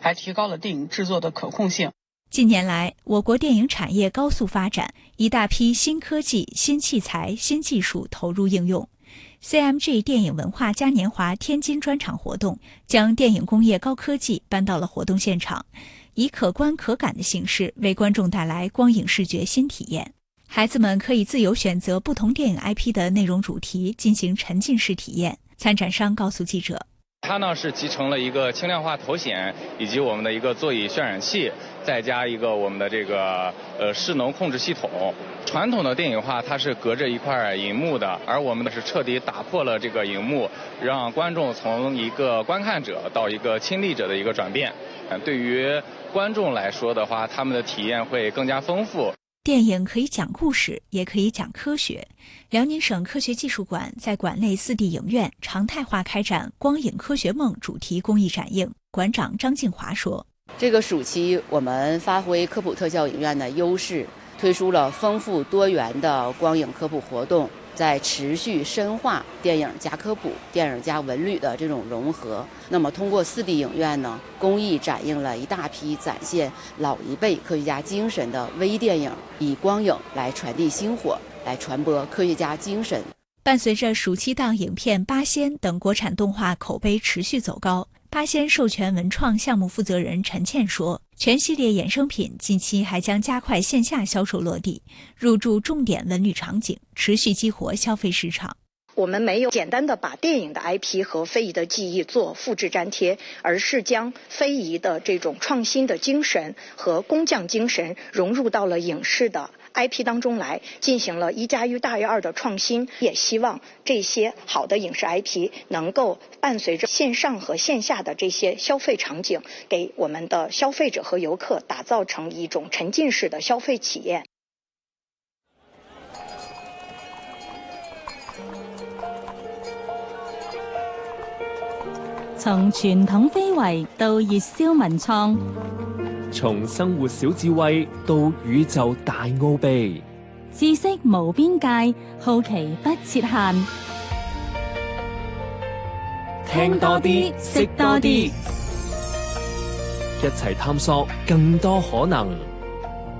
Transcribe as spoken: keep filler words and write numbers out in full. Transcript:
还提高了电影制作的可控性。 近年来，我国电影产业高速发展，一大批新科技、新器材、新技术投入应用。C M G 电影文化嘉年华天津专场活动将电影工业高科技搬到了活动现场，以可观可感的形式为观众带来光影视觉新体验。孩子们可以自由选择不同电影 I P 的内容主题进行沉浸式体验。参展商告诉记者， 它呢是集成了一个轻量化头显以及我们的一个座椅渲染器，再加一个我们的这个呃势能控制系统。传统的电影化它是隔着一块银幕的，而我们的是彻底打破了这个银幕，让观众从一个观看者到一个亲历者的一个转变。嗯，对于观众来说的话，他们的体验会更加丰富。 电影可以讲故事，也可以讲科学。辽宁省科学技术馆在馆内 四 D 影院常态化开展光影科学梦主题公益展映。馆长张静华说， 这个暑期我们发挥科普特效影院的优势，推出了丰富多元的光影科普活动，在持续深化电影加科普、电影加文旅的这种融合。那么通过 四 D 影院呢，公益展映了一大批展现老一辈科学家精神的微电影，以光影来传递星火，来传播科学家精神。 伴随着暑期档影片《八仙》等国产动画口碑持续走高，八仙授权文创项目负责人陈倩说，全系列衍生品近期还将加快线下销售落地，入驻重点文旅场景，持续激活消费市场。 我们没有简单的把电影的 I P 和非遗的技艺做复制粘贴，而是将非遗的这种创新的精神和工匠精神融入到了影视的 I P 当中来，进行了一加一大于二的创新。也希望这些好的影视 I P 能够伴随着线上和线下的这些消费场景，给我们的消费者和游客打造成一种沉浸式的消费体验。 從傳統非遺到熱銷文創， 從生活小智慧到宇宙大奧秘， 知識無邊界，好奇不設限。 聽多啲，識多啲，一齊探索更多可能。